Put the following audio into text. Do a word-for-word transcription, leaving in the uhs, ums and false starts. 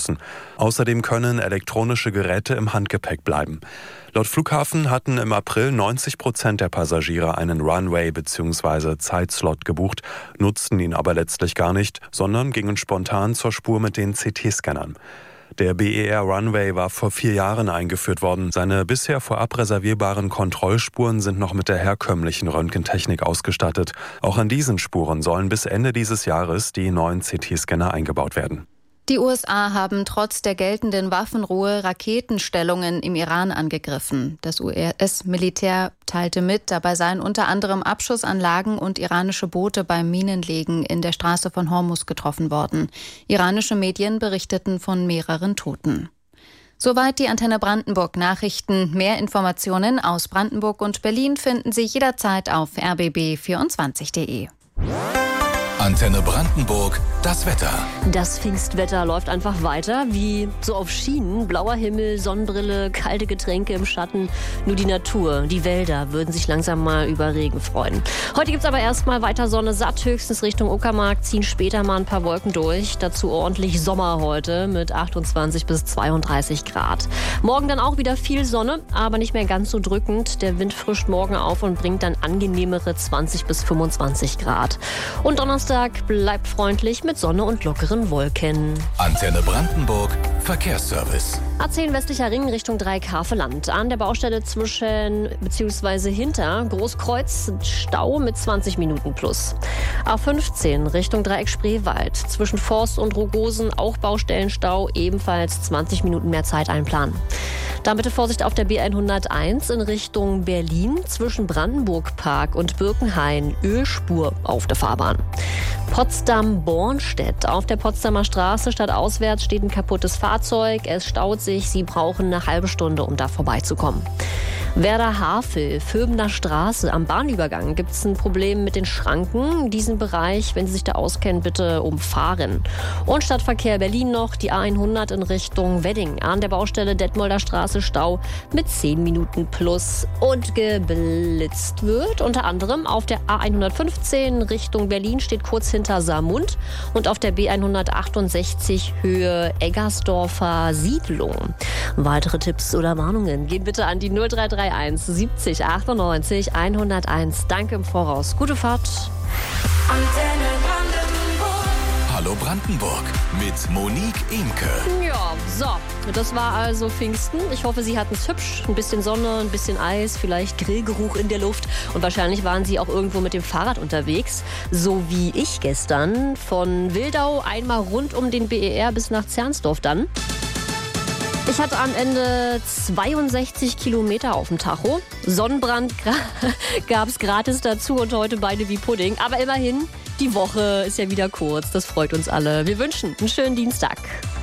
müssen. Außerdem können elektronische Geräte im Handgepäck bleiben. Laut Flughafen hatten im April neunzig Prozent der Passagiere einen Runway bzw. Zeitslot gebucht, nutzten ihn aber letztlich gar nicht, sondern gingen spontan zur Spur mit den C T-Scannern. Der B E R Runway war vor vier Jahren eingeführt worden. Seine bisher vorab reservierbaren Kontrollspuren sind noch mit der herkömmlichen Röntgentechnik ausgestattet. Auch an diesen Spuren sollen bis Ende dieses Jahres die neuen C T-Scanner eingebaut werden. Die U S A haben trotz der geltenden Waffenruhe Raketenstellungen im Iran angegriffen. Das U S-Militär teilte mit, dabei seien unter anderem Abschussanlagen und iranische Boote beim Minenlegen in der Straße von Hormuz getroffen worden. Iranische Medien berichteten von mehreren Toten. Soweit die Antenne Brandenburg Nachrichten. Mehr Informationen aus Brandenburg und Berlin finden Sie jederzeit auf r b b vierundzwanzig punkt d e. Antenne Brandenburg, das Wetter. Das Pfingstwetter läuft einfach weiter, wie so auf Schienen. Blauer Himmel, Sonnenbrille, kalte Getränke im Schatten. Nur die Natur, die Wälder würden sich langsam mal über Regen freuen. Heute gibt es aber erstmal weiter Sonne satt, höchstens Richtung Uckermark, ziehen später mal ein paar Wolken durch. Dazu ordentlich Sommer heute mit achtundzwanzig bis zweiunddreißig Grad. Morgen dann auch wieder viel Sonne, aber nicht mehr ganz so drückend. Der Wind frischt morgen auf und bringt dann angenehmere zwanzig bis fünfundzwanzig Grad. Und Donnerstag bleibt freundlich mit Sonne und lockeren Wolken. Antenne Brandenburg, Verkehrsservice. A zehn westlicher Ring Richtung Dreieck-Haveland. An der Baustelle zwischen bzw. hinter Großkreuz Stau mit zwanzig Minuten plus. A fünfzehn Richtung Dreieck Spreewald. Zwischen Forst und Rogosen auch Baustellenstau, ebenfalls zwanzig Minuten mehr Zeit einplanen. Dann bitte Vorsicht auf der B hunderteins in Richtung Berlin zwischen Brandenburg-Park und Birkenhain. Ölspur auf der Fahrbahn. Potsdam-Bornstedt. Auf der Potsdamer Straße stadtauswärts steht ein kaputtes Fahrzeug. Es staut sich. Sie brauchen eine halbe Stunde, um da vorbeizukommen. Werder-Havel, Föbener Straße. Am Bahnübergang gibt es ein Problem mit den Schranken. Diesen Bereich, wenn Sie sich da auskennen, bitte umfahren. Und Stadtverkehr Berlin noch, die A hundert in Richtung Wedding. An der Baustelle Detmolder Straße Stau mit zehn Minuten plus. Und geblitzt wird unter anderem auf der A hundertfünfzehn Richtung Berlin, steht kurz hinter Saarmund. Und auf der B hundertachtundsechzig Höhe Eggersdorfer Siedlung. Weitere Tipps oder Warnungen gehen bitte an die null drei drei eins siebzig achtundneunzig hunderteins. Danke im Voraus. Gute Fahrt. Antenne Brandenburg. Hallo Brandenburg mit Monique Imke. Ja, so. Das war also Pfingsten. Ich hoffe, Sie hatten es hübsch. Ein bisschen Sonne, ein bisschen Eis, vielleicht Grillgeruch in der Luft. Und wahrscheinlich waren Sie auch irgendwo mit dem Fahrrad unterwegs. So wie ich gestern. Von Wildau einmal rund um den B E R bis nach Zernsdorf dann. Ich hatte am Ende zweiundsechzig Kilometer auf dem Tacho. Sonnenbrand gab es gratis dazu und heute Beine wie Pudding. Aber immerhin, die Woche ist ja wieder kurz. Das freut uns alle. Wir wünschen einen schönen Dienstag.